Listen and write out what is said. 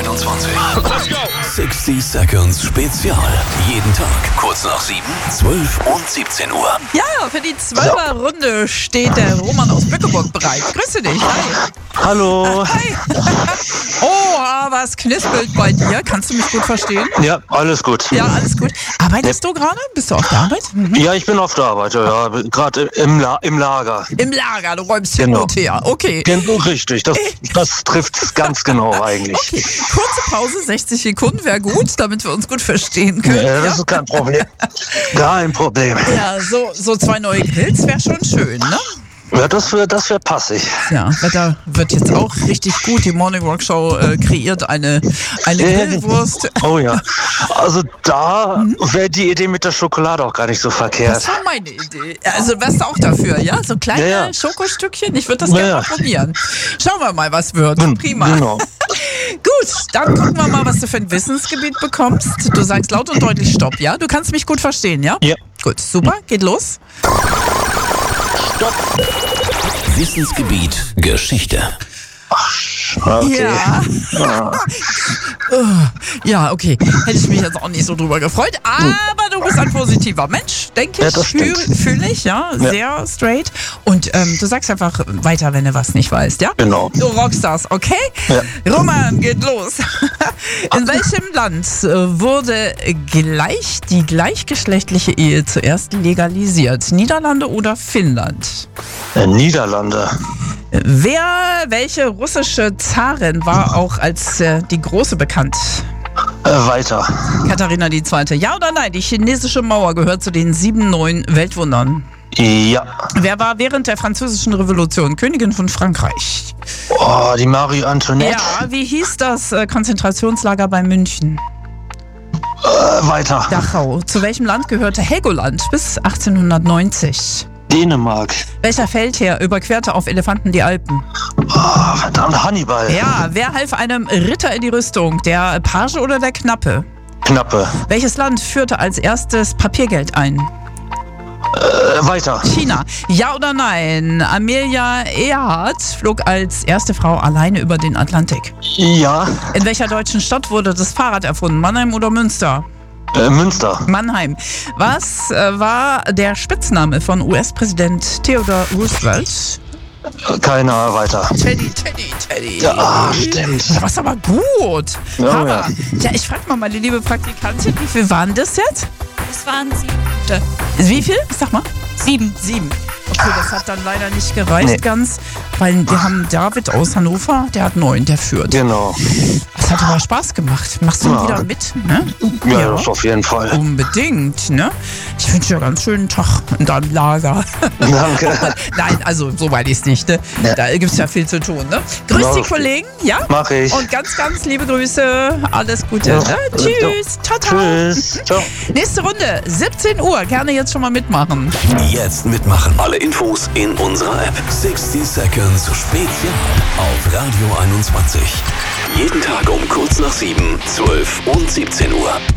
21. Let's go. 60 Seconds Spezial. Jeden Tag kurz nach 7, 12 und 17 Uhr. Ja, für die 12er-Runde steht der Roman aus Bückeburg bereit. Grüße dich. Hi. Hallo. Hi. Oh, was knispelt bei dir? Kannst du mich gut verstehen? Ja, alles gut. Ja, alles gut. Arbeitest du gerade? Bist du auf der Arbeit? Ja, ich bin auf der Arbeit, ja. Gerade im Lager. Im Lager, du räumst hier Genau. gut her. Okay. Genau, richtig. Das trifft ganz genau eigentlich. Okay, kurze Pause, 60 Sekunden wäre gut, damit wir uns gut verstehen können. Ja, das ist kein Problem. Kein Problem. Ja, so 2 neue Grills wäre schon schön, ne? Ja, das wär passig. Ja, Wetter wird jetzt auch richtig gut. Die Morning Rock Show kreiert eine Grillwurst. Oh ja. Also da wäre die Idee mit der Schokolade auch gar nicht so verkehrt. Das war meine Idee. Also wärst du auch dafür, ja? So kleine Ja. Schokostückchen. Ich würde das gerne mal probieren. Schauen wir mal, was wird. Prima. Genau. Gut, dann gucken wir mal, was du für ein Wissensgebiet bekommst. Du sagst laut und deutlich Stopp, ja? Du kannst mich gut verstehen, ja? Ja. Gut, super. Geht los. Wissensgebiet Geschichte. Okay. Ja. Ja, okay. Hätte ich mich jetzt auch nicht so drüber gefreut. Aber du bist ein positiver Mensch, denke Ja, ich. das stimmt. Fühle ich, ja. Sehr straight. Und du sagst einfach weiter, wenn du was nicht weißt, ja? Genau. Du Rockstars, okay? Ja. Roman, geht los. In welchem Land wurde die gleichgeschlechtliche Ehe zuerst legalisiert? Niederlande oder Finnland? Niederlande. Welche russische Zarin war auch als die Große bekannt? Weiter. Katharina II. Ja oder nein? Die chinesische Mauer gehört zu den 7 neuen Weltwundern. Ja. Wer war während der Französischen Revolution Königin von Frankreich? Oh, die Marie Antoinette. Ja, wie hieß das Konzentrationslager bei München? Weiter. Dachau. Zu welchem Land gehörte Helgoland bis 1890? Dänemark. Welcher Feldherr überquerte auf Elefanten die Alpen? Oh, verdammt, Hannibal. Ja, wer half einem Ritter in die Rüstung? Der Page oder der Knappe? Knappe. Welches Land führte als erstes Papiergeld ein? Weiter. China. Ja oder nein? Amelia Earhart flog als erste Frau alleine über den Atlantik. Ja. In welcher deutschen Stadt wurde das Fahrrad erfunden? Mannheim oder Münster? Münster. Mannheim. Was war der Spitzname von US-Präsident Theodore Roosevelt? Keiner weiter. Teddy. Ja, stimmt. Du warst aber gut. Ja, Hammer. ja. Ja, ich frag mal meine liebe Praktikantin, wie viel waren das jetzt? Es waren 7 Punkte. Wie viel? Sag mal. 7. 7. Okay, das hat dann leider nicht gereicht Nee. ganz, weil wir haben David aus Hannover, der hat 9, der führt. Genau. Das hat aber Spaß gemacht. Machst du Ja. wieder mit? Ne? Ja, das auf jeden Fall. Unbedingt, ne? Ich wünsche dir einen ganz schönen Tag in deinem Lager. Danke. Nein, also so meine ich es nicht, ne? Ja. Da gibt es ja viel zu tun, ne? Grüß Ja. die Kollegen, ja? Mach ich. Und ganz, ganz liebe Grüße. Alles Gute. Ja. Ne? Tschüss. Ciao, ciao. Tschüss. Ciao. Nächste Runde, 17 Uhr. Gerne jetzt schon mal mitmachen. Jetzt mitmachen. Alle Infos in unserer App. 60 Seconds Spezial auf Radio 21. Jeden Tag um kurz nach 7, 12 und 17 Uhr.